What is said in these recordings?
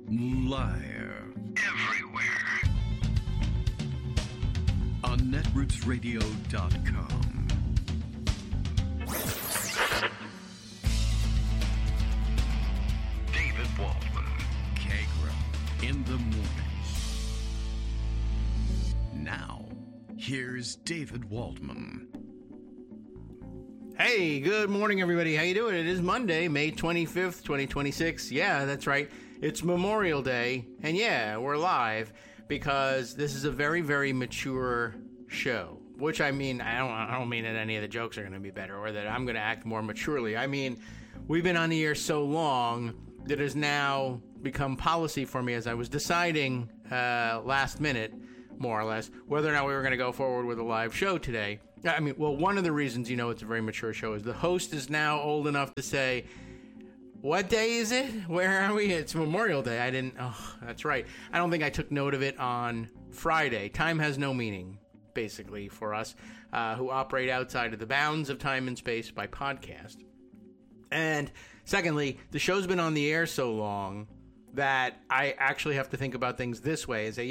Live. Everywhere. On netrootsradio.com. David Waldman. Kagra. In the mornings. Now, here's David Waldman. Hey, good morning, everybody. How you doing? It is Monday, May 25th, 2026. Yeah, that's right. It's Memorial Day, and yeah, we're live because this is a very, very mature show. Which I mean, I don't mean that any of the jokes are going to be better or that I'm going to act more maturely. I mean, we've been on the air so long that it has now become policy for me as I was deciding last minute, more or less, whether or not we were going to go forward with a live show today. I mean, well, one of the reasons you know it's a very mature show is the host is now old enough to say, what day is it? Where are we? It's Memorial Day. That's right. I don't think I took note of it on Friday. Time has no meaning, basically, for us who operate outside of the bounds of time and space by podcast. And secondly, the show's been on the air so long that I actually have to think about things this way and say,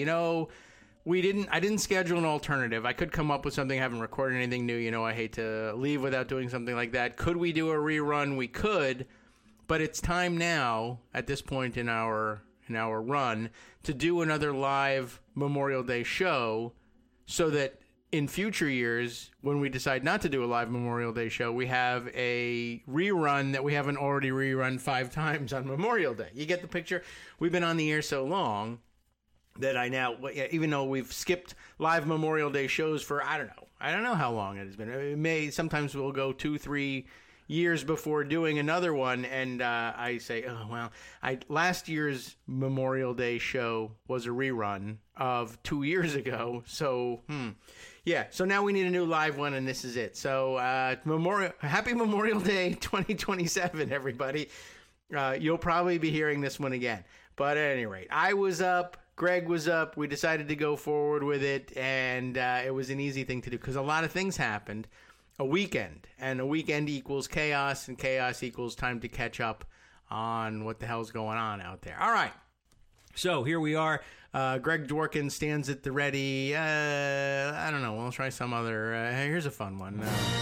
I didn't schedule an alternative. I could come up with something. I haven't recorded anything new. I hate to leave without doing something like that. Could we do a rerun? We could, but it's time now at this point in our run to do another live Memorial Day show so that in future years, when we decide not to do a live Memorial Day show, we have a rerun that we haven't already rerun 5 times on Memorial Day. You get the picture? We've been on the air so long that I now, even though we've skipped live Memorial Day shows for, I don't know how long it has been. Sometimes we'll go 2-3 years before doing another one, and I say, last year's Memorial Day show was a rerun of 2 years ago, so, so now we need a new live one, and this is it. So, Happy Memorial Day 2027, everybody. You'll probably be hearing this one again, but at any rate, I was up. Greg was up. We decided to go forward with it, and it was an easy thing to do because a lot of things happened. A weekend, and a weekend equals chaos, and chaos equals time to catch up on what the hell's going on out there. All right. So here we are. Greg Dworkin stands at the ready. I don't know. We'll try some other. Here's a fun one.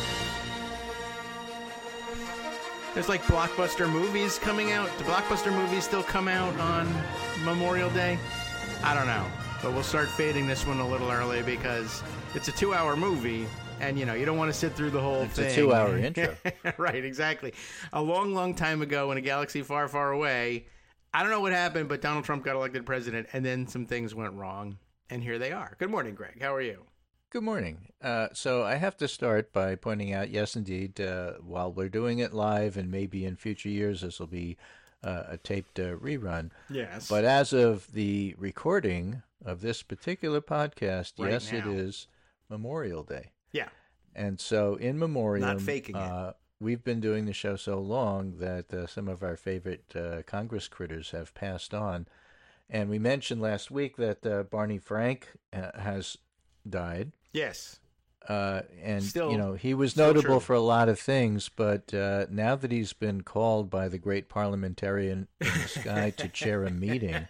There's like blockbuster movies coming out. Do blockbuster movies still come out on Memorial Day? I don't know, but we'll start fading this one a little early because it's a 2-hour movie, and you don't want to sit through the whole thing. It's a 2-hour intro. Right, exactly. A long, long time ago in a galaxy far, far away, I don't know what happened, but Donald Trump got elected president, and then some things went wrong, and here they are. Good morning, Greg. How are you? Good morning. So I have to start by pointing out, yes, indeed, while we're doing it live, and maybe in future years this will be a taped rerun. Yes. But as of the recording of this particular podcast, right yes, now. it is Memorial Day. Yeah. And so in memoriam, not faking it. We've been doing the show so long that some of our favorite Congress critters have passed on. And we mentioned last week that Barney Frank has died. Yes. And still, he was notable for a lot of things, but now that he's been called by the great parliamentarian in the sky to chair a meeting,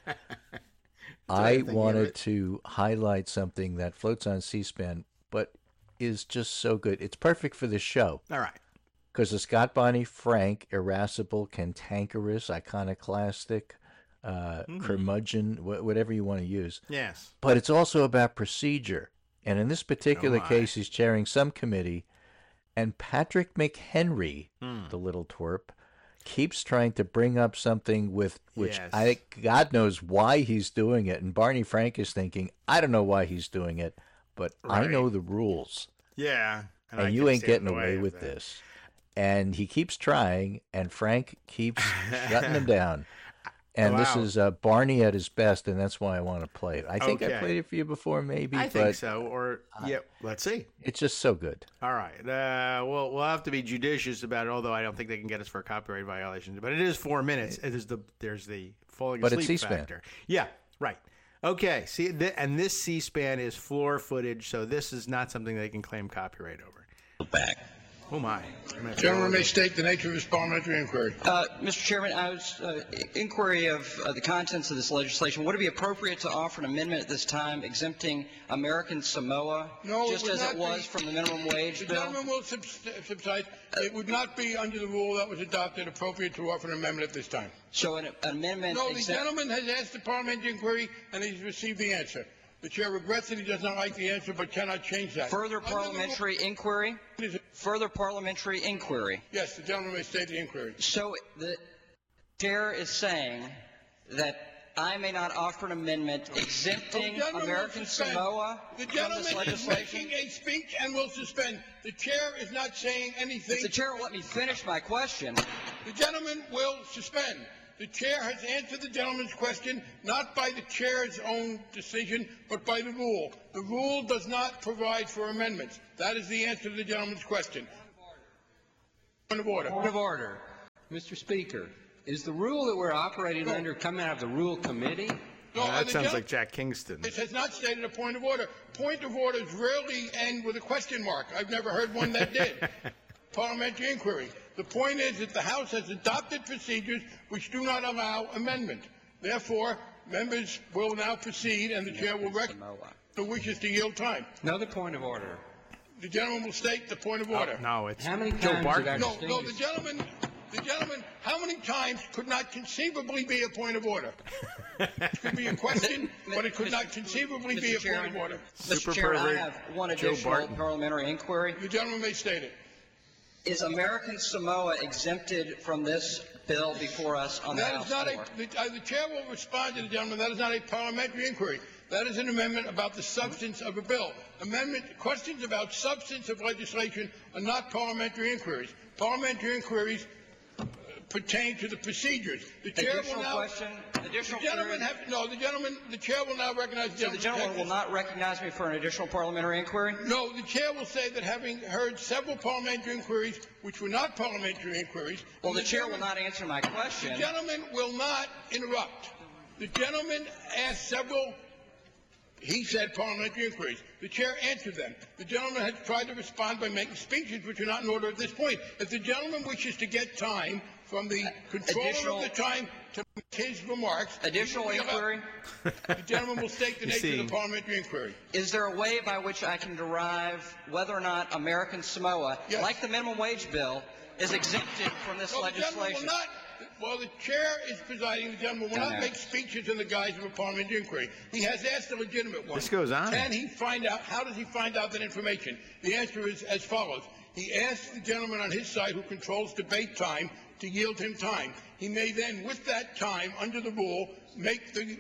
I wanted to highlight something that floats on C-SPAN, but is just so good. It's perfect for this show. All right. Because it's got Barney Frank, irascible, cantankerous, iconoclastic, curmudgeon, whatever you want to use. Yes. But it's also about procedure. And in this particular case, he's chairing some committee, and Patrick McHenry, the little twerp, keeps trying to bring up something with which God knows why he's doing it. And Barney Frank is thinking, I don't know why he's doing it, but I know the rules. Yeah. And you ain't getting away with this. And he keeps trying, and Frank keeps shutting him down. And this is Barney at his best, and that's why I want to play it. I think I played it for you before, maybe. I think so. Or let's see. It's just so good. All right. We'll have to be judicious about it, although I don't think they can get us for a copyright violation. But it is 4 minutes. There's the falling asleep factor. Yeah, right. Okay. See, and this C-SPAN is floor footage, so this is not something they can claim copyright over. Back. Oh, my. The gentleman may state the nature of his parliamentary inquiry. Mr. Chairman, I was inquiry of the contents of this legislation. Would it be appropriate to offer an amendment at this time exempting American Samoa, just as it was from the minimum wage bill? The gentleman will subside. It would not be under the rule that was adopted appropriate to offer an amendment at this time. So an amendment... No, the gentleman has asked the parliamentary inquiry, and he's received the answer. The chair regrets that he does not like the answer, but cannot change that. Further parliamentary inquiry? Further parliamentary inquiry. Yes, the gentleman may state the inquiry. So the chair is saying that I may not offer an amendment exempting American Samoa from this legislation? The gentleman is making a speech and will suspend. The chair is not saying anything. If the chair will let me finish my question. The gentleman will suspend. The chair has answered the gentleman's question, not by the chair's own decision, but by the rule. The rule does not provide for amendments. That is the answer to the gentleman's question. Point of order. Point of order. Mr. Speaker, is the rule that we're operating under coming out of the Rule Committee? No, that sounds like Jack Kingston. It has not stated a point of order. Point of orders rarely end with a question mark. I've never heard one that did. Parliamentary inquiry. The point is that the House has adopted procedures which do not allow amendment. Therefore, members will now proceed, and the chair will recognize who wishes to yield time. Another point of order. The gentleman will state the point of order. No, it's How many Joe times Barton. No, the gentleman, how many times could not conceivably be a point of order? It could be a question, but it could not conceivably be a point of order. Mr. Chairman, I have one additional parliamentary inquiry. The gentleman may state it. Is American Samoa exempted from this bill before us on the House floor? The chair will respond to the gentleman. That is not a parliamentary inquiry. That is an amendment about the substance of a bill. Questions about substance of legislation are not parliamentary inquiries. Parliamentary inquiries pertain to the procedures. The chair will now. The chair will now recognize the gentleman. So the gentleman will not recognize me for an additional parliamentary inquiry? No, the chair will say that having heard several parliamentary inquiries which were not parliamentary inquiries. Well, the chair will not answer my question. The gentleman will not interrupt. The gentleman asked several, he said, parliamentary inquiries. The chair answered them. The gentleman has tried to respond by making speeches which are not in order at this point. If the gentleman wishes to get time from the controller of the time to make his remarks. Additional inquiry? The gentleman will state the nature of the parliamentary inquiry. Is there a way by which I can derive whether or not American Samoa, like the minimum wage bill, is exempted from this legislation? While the chair is presiding, the gentleman will not make speeches in the guise of a parliamentary inquiry. He has asked a legitimate one. This goes on. Can he find out? How does he find out that information? The answer is as follows. He asks the gentleman on his side who controls debate time to yield him time. He may then, with that time, under the rule, make the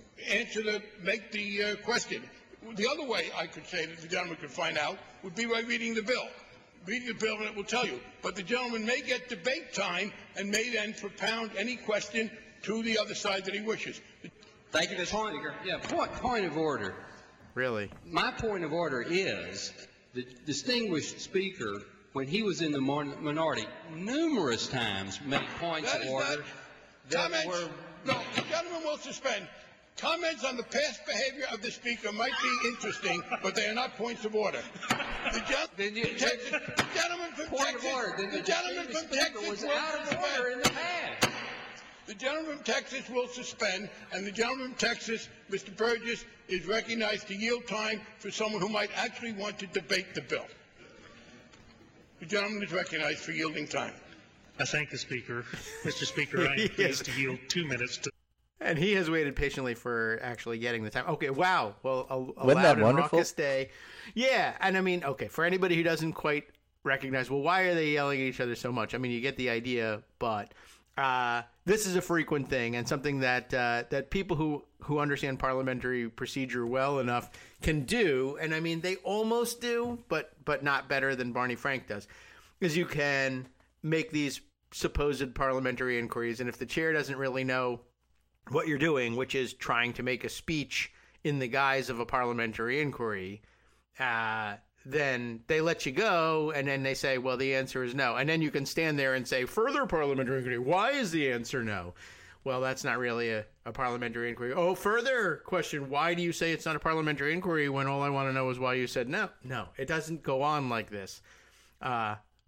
question. The other way I could say that the gentleman could find out would be by reading the bill. Reading the bill and it will tell you. But the gentleman may get debate time and may then propound any question to the other side that he wishes. Thank you, Mr. Speaker. Yeah, point of order. Really? My point of order is the distinguished speaker, when he was in the minority, numerous times made points of order No, the gentleman will suspend. Comments on the past behavior of the speaker might be interesting, but they are not points of order. The gentleman from Texas was out of order in the past. The gentleman from Texas will suspend, and the gentleman from Texas, Mr. Burgess, is recognized to yield time for someone who might actually want to debate the bill. The gentleman is recognized for yielding time. I thank the Speaker. Mr. Speaker, I am pleased to yield 2 minutes to... And he has waited patiently for actually getting the time. Okay, wow. Well, a Wasn't loud that wonderful? and raucous day. Yeah, and I mean, okay, for anybody who doesn't quite recognize, well, why are they yelling at each other so much? I mean, you get the idea, but this is a frequent thing and something that that people who understand parliamentary procedure well enough can do. And I mean, they almost do, but not better than Barney Frank does, is you can make these supposed parliamentary inquiries, and if the chair doesn't really know what you're doing, which is trying to make a speech in the guise of a parliamentary inquiry, then they let you go, and then they say, well, the answer is no. And then you can stand there and say, further parliamentary inquiry, why is the answer no? Well, that's not really a parliamentary inquiry. Oh, further question, why do you say it's not a parliamentary inquiry when all I want to know is why you said no? No, it doesn't go on like this.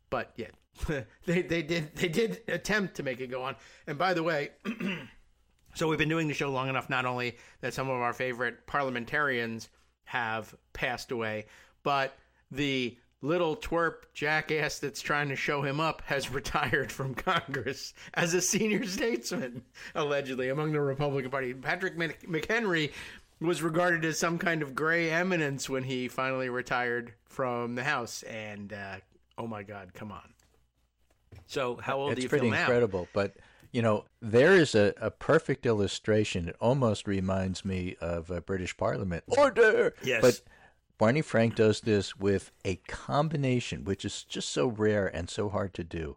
But yeah, they did attempt to make it go on. And by the way, so we've been doing the show long enough, not only that some of our favorite parliamentarians have passed away, but the little twerp jackass that's trying to show him up has retired from Congress as a senior statesman, allegedly, among the Republican Party. Patrick McHenry was regarded as some kind of gray eminence when he finally retired from the House. And, oh my God, come on. So how old do you feel now? It's pretty incredible, but... You know, there is a perfect illustration. It almost reminds me of a British Parliament. Order! Yes. But Barney Frank does this with a combination, which is just so rare and so hard to do,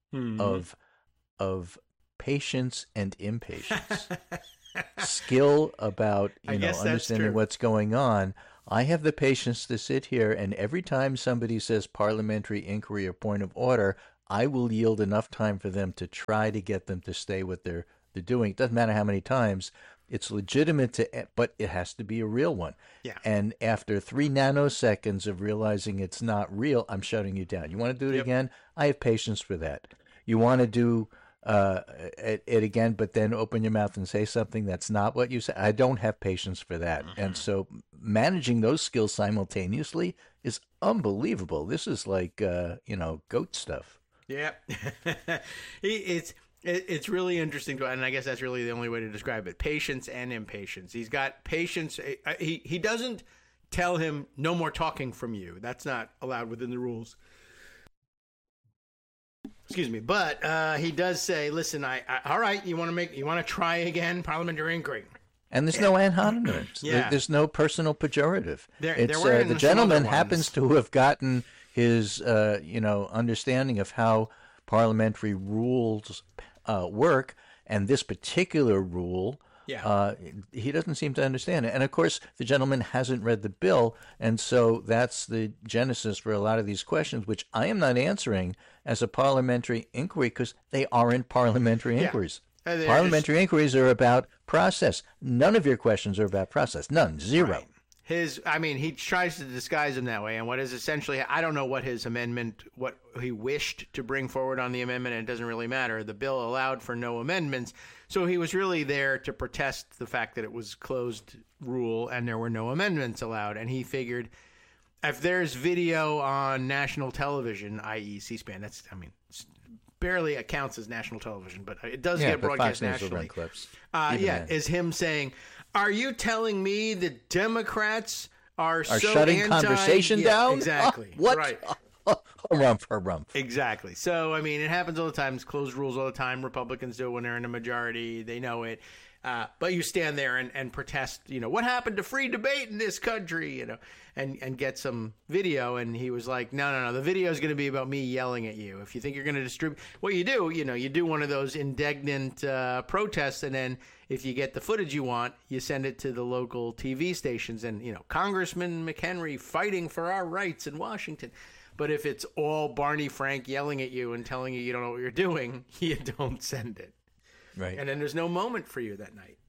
of patience and impatience. Skill about, understanding what's going on. I have the patience to sit here, and every time somebody says parliamentary inquiry or point of order, I will yield enough time for them to try to get them to stay what they're doing. It doesn't matter how many times. It's legitimate but it has to be a real one. Yeah. And after 3 nanoseconds of realizing it's not real, I'm shutting you down. You want to do it again? I have patience for that. You want to do it again, but then open your mouth and say something that's not what you say? I don't have patience for that. Mm-hmm. And so managing those skills simultaneously is unbelievable. This is like, goat stuff. Yeah, it's really interesting, and I guess that's really the only way to describe it. Patience and impatience. He's got patience. He doesn't tell him no more talking from you. That's not allowed within the rules. Excuse me, but he does say, "Listen, all right. You want to try again, parliamentary inquiry." And there's no ad hominem. Yeah. There's no personal pejorative. The gentleman happens to have gotten his, understanding of how parliamentary rules work, and this particular rule, he doesn't seem to understand it. And, of course, the gentleman hasn't read the bill, and so that's the genesis for a lot of these questions, which I am not answering as a parliamentary inquiry because they aren't parliamentary inquiries. Parliamentary inquiries are about process. None of your questions are about process. None. Zero. Right. He tries to disguise them that way, and what is essentially, I don't know what his amendment, what he wished to bring forward on the amendment, and it doesn't really matter. The bill allowed for no amendments, so he was really there to protest the fact that it was closed rule and there were no amendments allowed, and he figured if there's video on national television, i.e. C-SPAN, barely accounts as national television, but it does get broadcast nationally. Clips. Is him saying, "Are you telling me the Democrats are so shutting conversation down?" Exactly. What? Right. Harumph. Exactly. So, it happens all the time. It's closed rules all the time. Republicans do it when they're in a majority. They know it. But you stand there and protest, what happened to free debate in this country, and get some video. And he was like, no, the video is going to be about me yelling at you. If you think you're going to distribute what you do, you do one of those indignant protests. And then if you get the footage you want, you send it to the local TV stations and, Congressman McHenry fighting for our rights in Washington. But if it's all Barney Frank yelling at you and telling you don't know what you're doing, you don't send it. Right. And then there's no moment for you that night.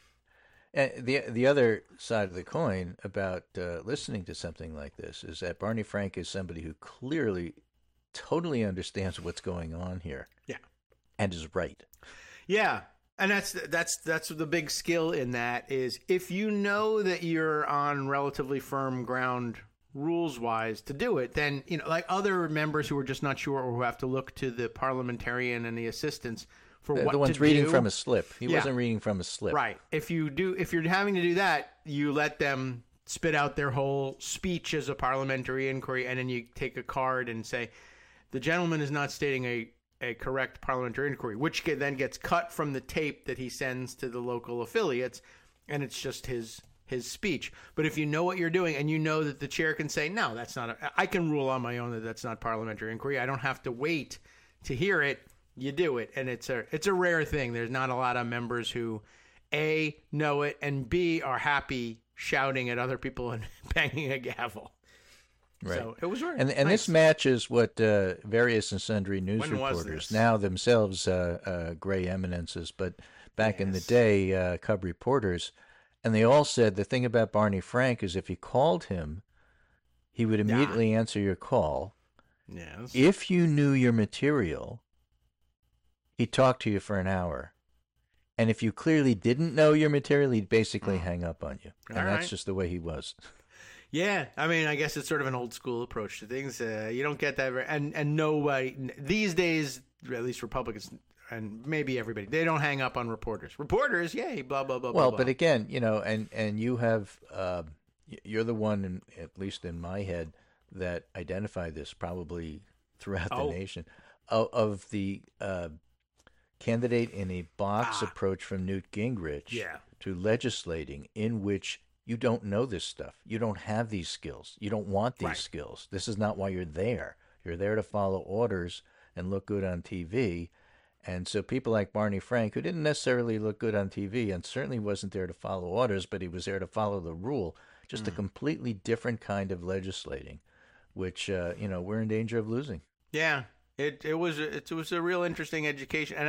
And the other side of the coin about listening to something like this is that Barney Frank is somebody who clearly totally understands what's going on here. Yeah. And is right. Yeah. And that's the big skill in that is if you know that you're on relatively firm ground rules-wise to do it, then, like other members who are just not sure or who have to look to the parliamentarian and the assistants for what to do. The one's reading from a slip. He wasn't reading from a slip. Right. If you're having to do that, you let them spit out their whole speech as a parliamentary inquiry, and then you take a card and say, the gentleman is not stating a correct parliamentary inquiry, which then gets cut from the tape that he sends to the local affiliates, and it's just his speech. But if you know what you're doing and you know that the chair can say, no, that's not I can rule on my own that that's not parliamentary inquiry. I don't have to wait to hear it. You do it. And it's a rare thing. There's not a lot of members who A, know it, and B, are happy shouting at other people and banging a gavel. Right. So it was and nice. This matches what various and sundry news reporters, now themselves gray eminences, but back in the day, cub reporters, and they all said the thing about Barney Frank is if you called him, he would immediately answer your call. Yes. If you knew your material, he'd talk to you for an hour. And if you clearly didn't know your material, he'd basically hang up on you. And that's just the way he was. Yeah, I mean, I guess it's sort of an old school approach to things. You don't get that, and nobody these days, at least Republicans and maybe everybody, they don't hang up on reporters. Reporters, yay, blah blah blah. Well, blah, but blah. again, and you have, you're the one, at least in my head, that identified this probably throughout the nation of the candidate in a box approach from Newt Gingrich to legislating, in which you don't know this stuff. You don't have these skills. You don't want these skills. This is not why you're there. You're there to follow orders and look good on TV. And so people like Barney Frank, who didn't necessarily look good on TV and certainly wasn't there to follow orders, but he was there to follow the rule, just a completely different kind of legislating, which, we're in danger of losing. Yeah, it was a real interesting education. And